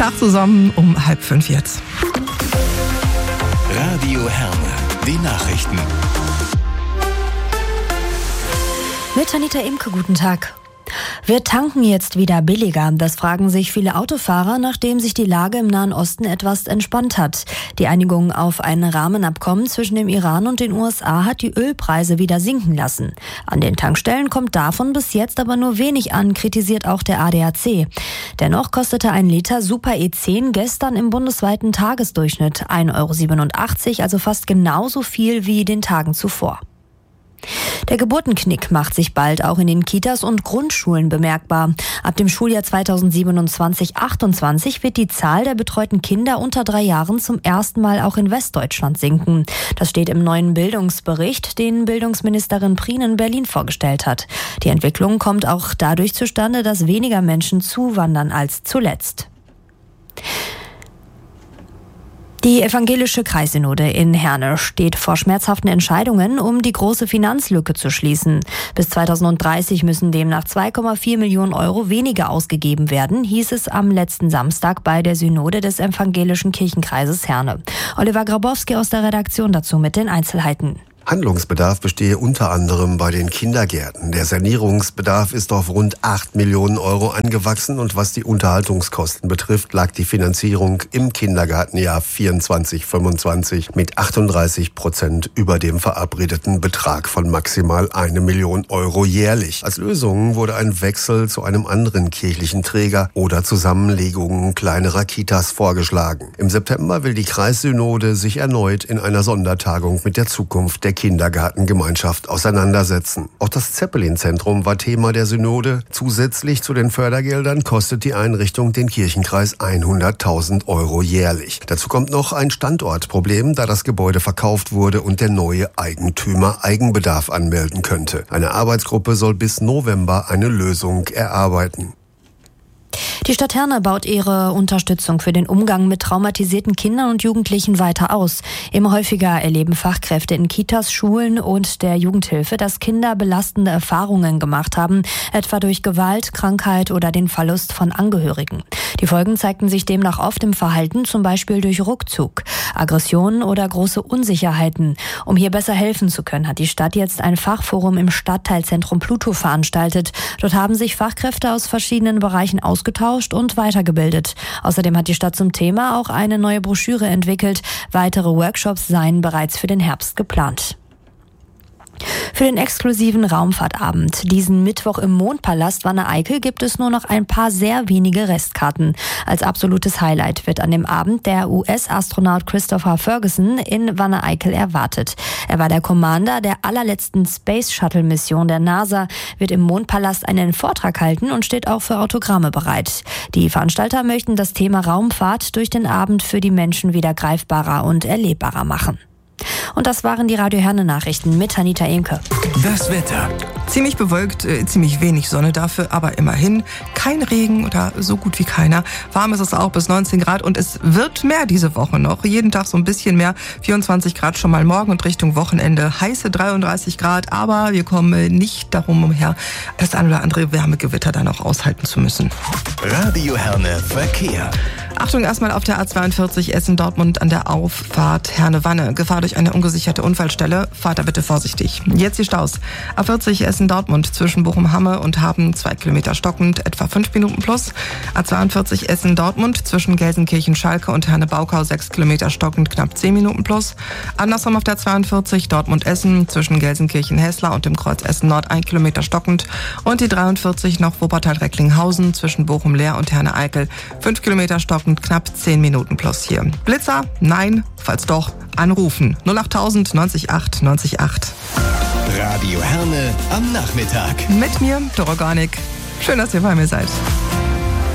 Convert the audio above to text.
Tag zusammen um 4:30 jetzt. Radio Herne, die Nachrichten. Mit Anita Imke, guten Tag. Wir tanken jetzt wieder billiger? Das fragen sich viele Autofahrer, nachdem sich die Lage im Nahen Osten etwas entspannt hat. Die Einigung auf ein Rahmenabkommen zwischen dem Iran und den USA hat die Ölpreise wieder sinken lassen. An den Tankstellen kommt davon bis jetzt aber nur wenig an, kritisiert auch der ADAC. Dennoch kostete ein Liter Super E10 gestern im bundesweiten Tagesdurchschnitt 1,87 €, also fast genauso viel wie den Tagen zuvor. Der Geburtenknick macht sich bald auch in den Kitas und Grundschulen bemerkbar. Ab dem Schuljahr 2027/28 wird die Zahl der betreuten Kinder unter 3 Jahren zum ersten Mal auch in Westdeutschland sinken. Das steht im neuen Bildungsbericht, den Bildungsministerin Prien in Berlin vorgestellt hat. Die Entwicklung kommt auch dadurch zustande, dass weniger Menschen zuwandern als zuletzt. Die evangelische Kreissynode in Herne steht vor schmerzhaften Entscheidungen, um die große Finanzlücke zu schließen. Bis 2030 müssen demnach 2,4 Millionen € weniger ausgegeben werden, hieß es am letzten Samstag bei der Synode des evangelischen Kirchenkreises Herne. Oliver Grabowski aus der Redaktion dazu mit den Einzelheiten. Handlungsbedarf bestehe unter anderem bei den Kindergärten. Der Sanierungsbedarf ist auf rund 8 Millionen € angewachsen und was die Unterhaltungskosten betrifft, lag die Finanzierung im Kindergartenjahr 24/25 mit 38% über dem verabredeten Betrag von maximal 1 Million € jährlich. Als Lösung wurde ein Wechsel zu einem anderen kirchlichen Träger oder Zusammenlegungen kleinerer Kitas vorgeschlagen. Im September will die Kreissynode sich erneut in einer Sondertagung mit der Zukunft der Kindergartengemeinschaft auseinandersetzen. Auch das Zeppelin-Zentrum war Thema der Synode. Zusätzlich zu den Fördergeldern kostet die Einrichtung den Kirchenkreis 100.000 € jährlich. Dazu kommt noch ein Standortproblem, da das Gebäude verkauft wurde und der neue Eigentümer Eigenbedarf anmelden könnte. Eine Arbeitsgruppe soll bis November eine Lösung erarbeiten. Die Stadt Herne baut ihre Unterstützung für den Umgang mit traumatisierten Kindern und Jugendlichen weiter aus. Immer häufiger erleben Fachkräfte in Kitas, Schulen und der Jugendhilfe, dass Kinder belastende Erfahrungen gemacht haben, etwa durch Gewalt, Krankheit oder den Verlust von Angehörigen. Die Folgen zeigten sich demnach oft im Verhalten, zum Beispiel durch Rückzug, Aggressionen oder große Unsicherheiten. Um hier besser helfen zu können, hat die Stadt jetzt ein Fachforum im Stadtteilzentrum Pluto veranstaltet. Dort haben sich Fachkräfte aus verschiedenen Bereichen ausgetauscht und weitergebildet. Außerdem hat die Stadt zum Thema auch eine neue Broschüre entwickelt. Weitere Workshops seien bereits für den Herbst geplant. Für den exklusiven Raumfahrtabend diesen Mittwoch im Mondpalast Wanne-Eickel gibt es nur noch ein paar sehr wenige Restkarten. Als absolutes Highlight wird an dem Abend der US-Astronaut Christopher Ferguson in Wanne-Eickel erwartet. Er war der Commander der allerletzten Space-Shuttle-Mission der NASA, wird im Mondpalast einen Vortrag halten und steht auch für Autogramme bereit. Die Veranstalter möchten das Thema Raumfahrt durch den Abend für die Menschen wieder greifbarer und erlebbarer machen. Und das waren die Radio Herne Nachrichten mit Anita Imke. Das Wetter. Ziemlich bewölkt, ziemlich wenig Sonne, dafür aber immerhin kein Regen oder so gut wie keiner. Warm ist es auch bis 19 Grad und es wird mehr diese Woche noch. Jeden Tag so ein bisschen mehr, 24 Grad schon mal morgen und Richtung Wochenende heiße 33 Grad. Aber wir kommen nicht darum umher, das ein oder andere Wärmegewitter dann auch aushalten zu müssen. Radio Herne Verkehr. Achtung erstmal auf der A42 Essen-Dortmund an der Auffahrt Herne-Wanne. Gefahr durch eine ungesicherte Unfallstelle. Fahrt da bitte vorsichtig. Jetzt die Staus. A40 Essen-Dortmund zwischen Bochum-Hamme und Haben 2 Kilometer stockend, etwa 5 Minuten plus. A42 Essen-Dortmund zwischen Gelsenkirchen-Schalke und Herne-Baukau 6 Kilometer stockend, knapp 10 Minuten plus. Andersrum auf der 42 Dortmund-Essen zwischen Gelsenkirchen-Hessler und dem Kreuz Essen-Nord 1 Kilometer stockend. Und die 43 noch Wuppertal-Recklinghausen zwischen Bochum-Leer und Herne-Eickel 5 Kilometer stockend, knapp 10 Minuten plus hier. Blitzer? Nein. Falls doch, anrufen. 08000 908 908. Radio Herne am Nachmittag. Mit mir, Doroganik. Schön, dass ihr bei mir seid.